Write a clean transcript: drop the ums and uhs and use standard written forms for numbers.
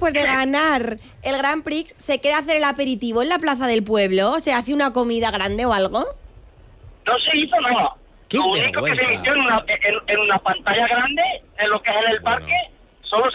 después de ganar el Grand Prix se queda a hacer el aperitivo en la plaza del pueblo? ¿Se hace una comida grande o algo? No se hizo nada. ¡Qué Lo único que se vergüenza! emitió en una pantalla grande, en lo que es en el parque,